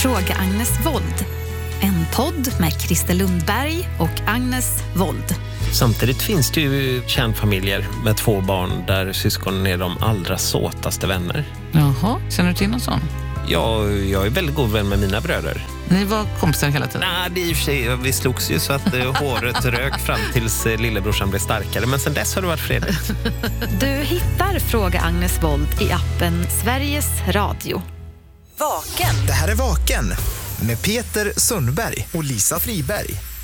Fråga Agnes Wold. En podd med Christer Lundberg och Agnes Wold. Samtidigt finns det ju kärnfamiljer med 2 barn där syskonen är de allra såtaste vänner. Jaha, känner du till någon sån? Ja, jag är väldigt god vän med mina bröder. Ni var kompisar hela tiden? Nej, det är i och för sig, vi slogs ju så att håret rök fram tills lillebrorsan blev starkare. Men sen dess har det varit fredligt. Du hittar Fråga Agnes Wold i appen Sveriges Radio. Vaken. Det här är Vaken med Peter Sundberg och Lisa Friberg.